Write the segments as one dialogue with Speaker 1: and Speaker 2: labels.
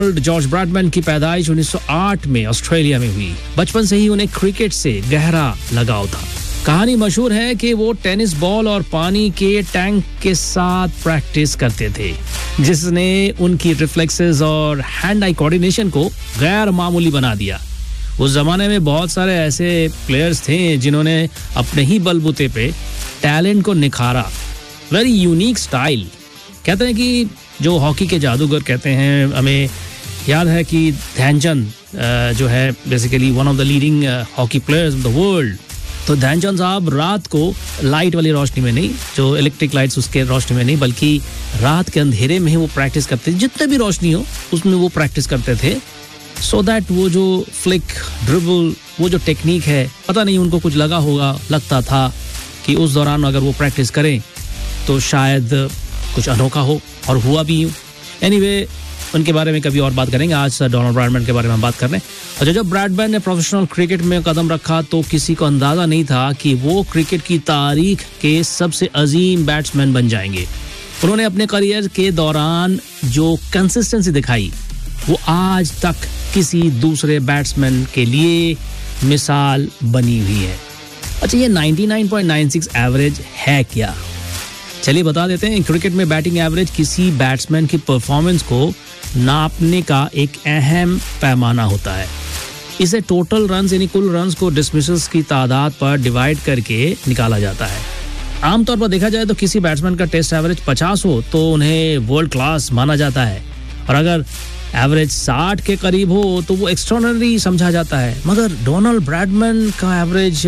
Speaker 1: George Bradman की पैदाइश 1908 में ऑस्ट्रेलिया में हुई। बचपन से ही उन्हें क्रिकेट से गहरा लगाव था। कहानी मशहूर है कि वो टेनिस बॉल और पानी के टैंक के साथ प्रैक्टिस करते थे, जिसने उनकी रिफ्लेक्सेस और हैंड आई कोऑर्डिनेशन को गैर मामूली बना दिया। उस जमाने में बहुत सारे ऐसे प्लेयर्स थे जिन्होंने अपने ही बलबूते पे टैलेंट को निखारा। Very unique style. कहते हैं कि जो हॉकी के जादूगर कहते हैं, हमें याद है कि ध्यानचंद जो है basically one of the leading hockey players of the world. तो ध्यानचंद साहब रात को लाइट वाली रोशनी में नहीं, जो इलेक्ट्रिक लाइट्स उसके रोशनी में नहीं, बल्कि रात के अंधेरे में ही वो प्रैक्टिस करते थे। जितने भी रोशनी हो उसमें वो प्रैक्टिस करते थे, सो दैट वो जो फ्लिक ड्रिबल, वो जो टेक्निक है, पता नहीं उनको कुछ लगता था कि उस दौरान अगर वो प्रैक्टिस करें तो शायद कुछ अनोखा हो, और हुआ भी यूं। एनीवे, उनके बारे में कभी और बात करेंगे। आज डोनाल्ड ब्रैडमैन के बारे में हम बात कर रहे हैं। और जब ब्रैडमैन ने प्रोफेशनल क्रिकेट में कदम रखा तो किसी को अंदाजा नहीं था कि वो क्रिकेट की तारीख के सबसे अजीम बैट्समैन बन जाएंगे। उन्होंने अपने करियर के दौरान जो कंसिस्टेंसी दिखाई वो आज तक किसी दूसरे बैट्समैन के लिए मिसाल बनी हुई है। अच्छा, ये 99.96 एवरेज है क्या? चलिए बता देते हैं। क्रिकेट में बैटिंग एवरेज किसी बैट्समैन की परफॉर्मेंस को नापने का एक अहम पैमाना होता है। इसे टोटल रन्स यानी कुल रन्स को डिसमिसल्स की तादाद पर डिवाइड करके निकाला जाता है। आमतौर पर देखा जाए तो किसी बैट्समैन का टेस्ट एवरेज 50 हो तो उन्हें वर्ल्ड क्लास माना जाता है, और अगर एवरेज 60 के करीब हो तो वो एक्स्ट्राऑर्डिनरी समझा जाता है। मगर डोनाल्ड ब्रैडमैन का एवरेज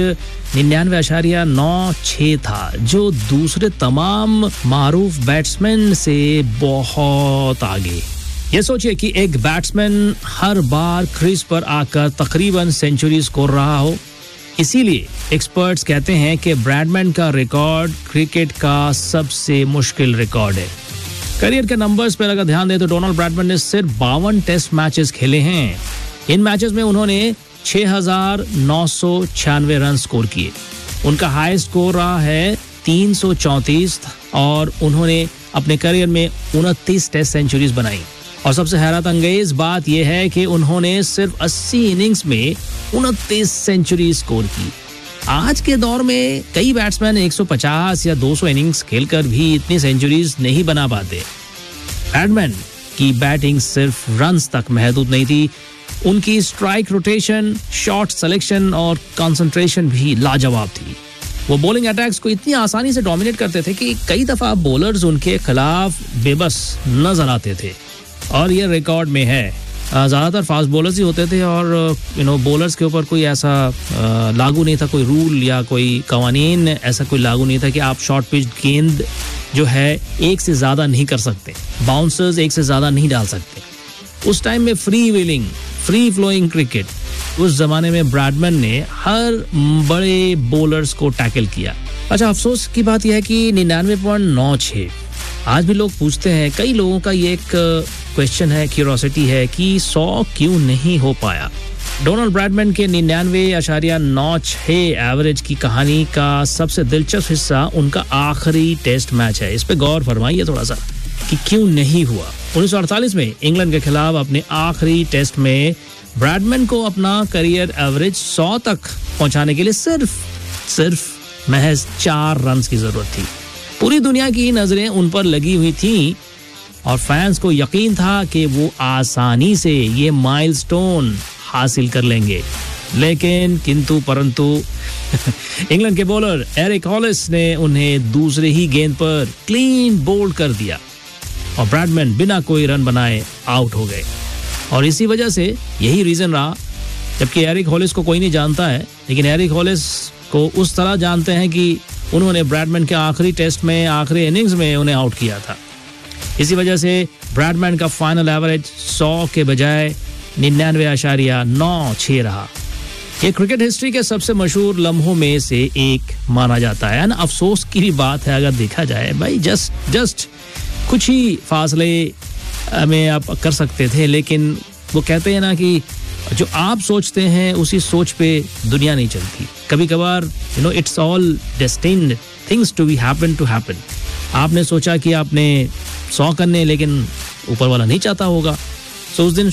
Speaker 1: 99.96 था, जो दूसरे तमाम मारूफ बैट्समैन से बहुत आगे। ये सोचिए कि एक बैट्समैन हर बार क्रीज पर आकर तकरीबन सेंचुरी स्कोर रहा हो। इसीलिए एक्सपर्ट्स कहते हैं कि ब्रैडमैन का रिकॉर्ड क्रिकेट का सबसे मुश्किल रिकॉर्ड है। करियर के नंबर्स पर अगर ध्यान दें तो डोनाल्ड ब्रैडमैन ने सिर्फ 52 टेस्ट मैचेस खेले हैं। इन मैचेस में उन्होंने 6,996 रन स्कोर किए। उनका हाई स्कोर रहा है 334, और उन्होंने अपने करियर में 29 टेस्ट सेंचुरीज बनाई। और सबसे हैरत अंगेज बात यह है कि उन्होंने सिर्फ 80 इनिंग्स में 29 सेंचुरी स्कोर की। आज के दौर में कई बैट्समैन 150 या 200 इनिंग्स खेलकर भी इतनी सेंचुरीज नहीं बना पाते। ब्रैडमैन की बैटिंग सिर्फ रन्स तक महदूद नहीं थी, उनकी स्ट्राइक रोटेशन, शॉट सिलेक्शन और कंसंट्रेशन भी लाजवाब थी। वो बॉलिंग अटैक्स को इतनी आसानी से डोमिनेट करते थे कि कई दफा बॉलर्स उनके खिलाफ बेबस नजर आते थे, और ये रिकॉर्ड में है। ज़्यादातर फास्ट बॉलर्स ही होते थे, और बॉलर्स के ऊपर कोई ऐसा लागू नहीं था, कोई रूल या कोई कवानीन ऐसा कोई लागू नहीं था कि आप शॉर्ट पिच गेंद जो है एक से ज़्यादा नहीं कर सकते, बाउंसर्स एक से ज़्यादा नहीं डाल सकते। उस टाइम में free wheeling, free flowing cricket, उस जमाने में ब्रैडमैन ने हर बड़े बॉलर्स को टैकल किया। अच्छा, अफसोस की बात यह है कि 99.96 आज भी लोग पूछते हैं, कई लोगों का ये एक क्वेश्चन है, क्यूरोसिटी है कि 100 क्यों नहीं हो पाया। डोनाल्ड ब्रैडमैन के 99.96 एवरेज की कहानी का सबसे दिलचस्प हिस्सा उनका आखिरी टेस्ट मैच है। इस पे गौर फरमाइए थोड़ा सा कि क्यों नहीं हुआ। 1948 में इंग्लैंड के खिलाफ अपने आखिरी टेस्ट में ब्रैडमैन को अपना करियर एवरेज 100 तक पहुंचाने के लिए सिर्फ महज 4 रन की जरूरत थी। पूरी दुनिया की नजरें उन पर लगी हुई थी, और फैंस को यकीन था कि वो आसानी से ये माइलस्टोन हासिल कर लेंगे। लेकिन किंतु परंतु इंग्लैंड के बॉलर एरिक हॉलिस ने उन्हें दूसरे ही गेंद पर क्लीन बोल्ड कर दिया, और ब्रैडमैन बिना कोई रन बनाए आउट हो गए। और इसी वजह से यही रीजन रहा, जबकि एरिक हॉलिस को कोई नहीं जानता है, लेकिन एरिक हॉलिस को उस तरह जानते हैं कि उन्होंने ब्रैडमैन के आखिरी टेस्ट में, आखिरी इनिंग्स में उन्हें आउट किया था। इसी वजह से ब्रैडमैन का फाइनल एवरेज 100 के बजाय 99.96 रहा। ये क्रिकेट हिस्ट्री के सबसे मशहूर लम्हों में से एक माना जाता है ना। अफसोस की भी बात है अगर देखा जाए, भाई जस्ट कुछ ही फासले में आप कर सकते थे, लेकिन वो कहते हैं ना कि जो आप सोचते हैं उसी सोच पे दुनिया नहीं चलती। कभी कभार it's all destined things to be happen to happen. आपने सोचा कि आपने 100 करने, लेकिन ऊपर वाला नहीं चाहता होगा। सो उस दिन